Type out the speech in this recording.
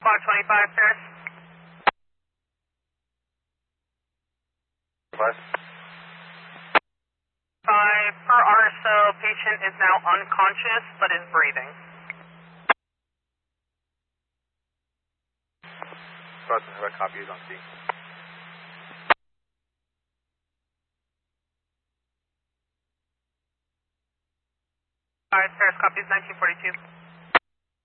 Block 25, Paris. Plus. 5, per RSO, patient is now unconscious but is breathing. Doesn't have a copy is on scene. 5, Paris copies 1942.